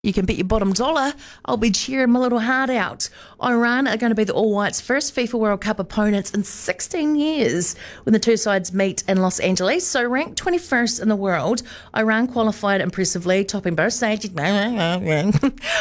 You can bet your bottom dollar I'll be cheering my little heart out. Iran are going to be the All Whites' first FIFA World Cup opponents in 16 years when the two sides meet in Los Angeles. So ranked 21st in the world, Iran qualified impressively, topping both stages. Nearly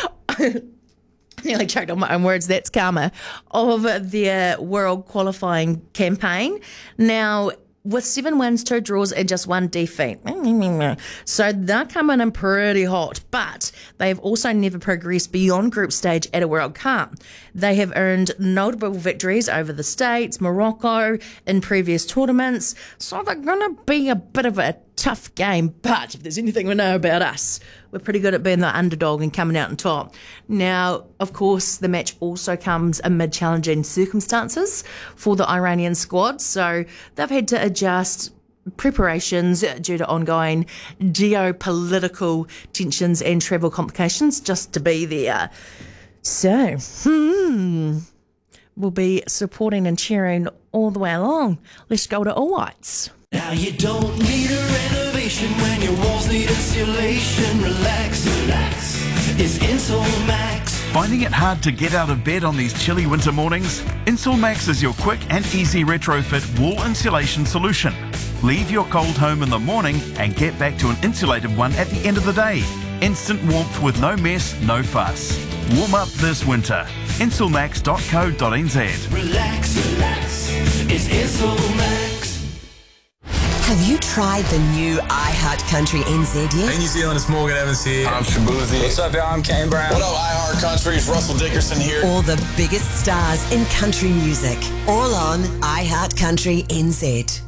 choked on my own words, that's karma, of their world qualifying campaign. Now, with 7 wins, 2 draws, and just 1 defeat. So they're coming in pretty hot, but they've also never progressed beyond group stage at a World Cup. They have earned notable victories over the States, Morocco, in previous tournaments, so they're going to be a bit of a tough game, but if there's anything we know about us, we're pretty good at being the underdog and coming out on top. Now, of course, the match also comes amid challenging circumstances for the Iranian squad, so they've had to adjust preparations due to ongoing geopolitical tensions and travel complications just to be there. So, we'll be supporting and cheering all the way along. Let's go to All Whites. Now you don't need a renovation when your walls need insulation. Relax, relax. It's Insulmax. Finding it hard to get out of bed on these chilly winter mornings? Insulmax is your quick and easy retrofit wall insulation solution. Leave your cold home in the morning and get back to an insulated one at the end of the day. Instant warmth with no mess, no fuss. Warm up this winter. Insulmax.co.nz. Relax, relax. It's Insulmax. Have you tried the new iHeart Country NZ yet? Hey, New Zealand, it's Morgan Evans here. I'm Shabuzi. What's up, y'all? I'm Kane Brown. What up, iHeart Country? It's Russell Dickerson here. All the biggest stars in country music. All on iHeart Country NZ.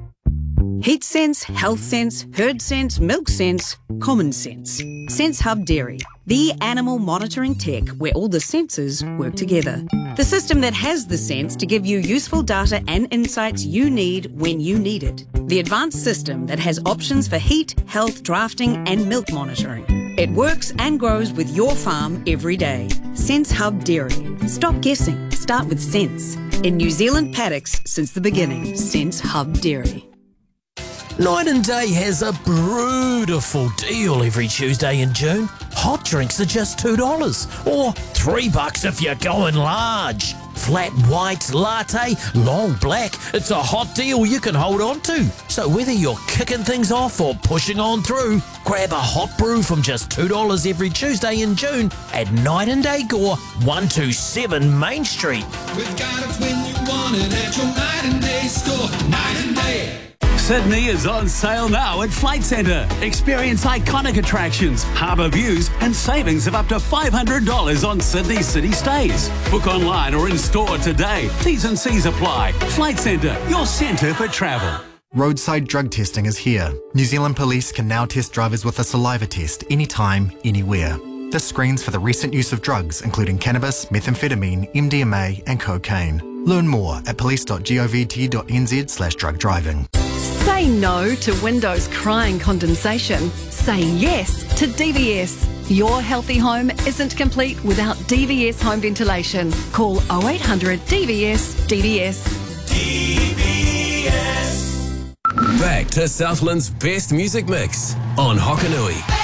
Heat sense, health sense, herd sense, milk sense, common sense. Sense Hub Dairy, the animal monitoring tech where all the senses work together. The system that has the sense to give you useful data and insights you need when you need it. The advanced system that has options for heat, health, drafting and milk monitoring. It works and grows with your farm every day. Sense Hub Dairy. Stop guessing. Start with sense. In New Zealand paddocks since the beginning. Sense Hub Dairy. Night and Day has a beautiful deal every Tuesday in June. Hot drinks are just $2 or $3 if you're going large. Flat white, latte, long black, it's a hot deal you can hold on to. So whether you're kicking things off or pushing on through, grab a hot brew from just $2 every Tuesday in June at Night and Day Gore, 127 Main Street. We've got it when you want it at your Night and Day store. Night and Day. Sydney is on sale now at Flight Centre. Experience iconic attractions, harbour views and savings of up to $500 on Sydney city stays. Book online or in store today. T's and C's apply. Flight Centre, your centre for travel. Roadside drug testing is here. New Zealand Police can now test drivers with a saliva test anytime, anywhere. This screens for the recent use of drugs including cannabis, methamphetamine, MDMA and cocaine. Learn more at police.govt.nz/drug driving. Say no to windows crying condensation. Say yes to DVS. Your healthy home isn't complete without DVS home ventilation. Call 0800 DVS DVS. DVS. Back to Southland's best music mix on Hokanui.